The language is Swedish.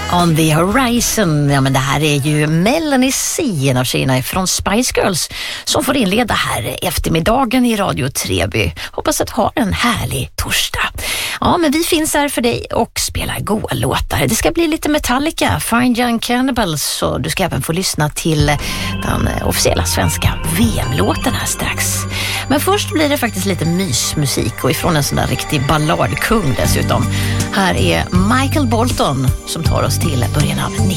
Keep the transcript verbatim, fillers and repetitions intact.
On the horizon. Ja, men det här är ju Melanie C, en av tjejerna från Spice Girls, som får inleda här eftermiddagen i Radio Treby. Hoppas att du har en härlig torsdag. Ja, men vi finns här för dig och spelar goa låtar. Det ska bli lite Metallica, Fine Young Cannibals, så du ska även få lyssna till den officiella svenska V M-låten här strax. Men först blir det faktiskt lite mysmusik och ifrån en sån där riktig balladkung dessutom. Här är Michael Bolton som tar oss till början av nittiotalet.